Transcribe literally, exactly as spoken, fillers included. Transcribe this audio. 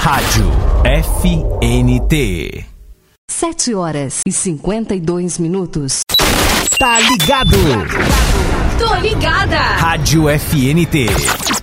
Rádio F N T. Sete horas e cinquenta e dois minutos. Tá ligado? Tô ligada. Rádio F N T.